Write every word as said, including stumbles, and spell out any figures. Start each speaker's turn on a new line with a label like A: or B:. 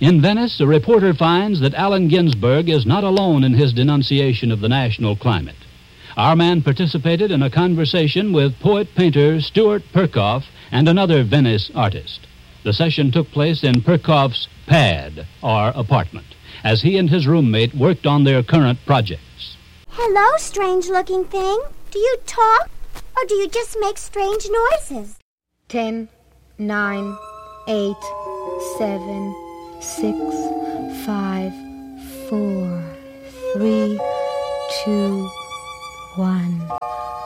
A: In Venice, a reporter finds that Allen Ginsberg is not alone in his denunciation of the national climate. Our man participated in a conversation with poet-painter Stuart Perkoff and another Venice artist. The session took place in Perkoff's pad, or apartment, as he and his roommate worked on their current projects.
B: Hello, strange-looking thing. Do you talk, or do you just make strange noises?
C: Ten, nine, eight, seven, six, five, four, three, two, one.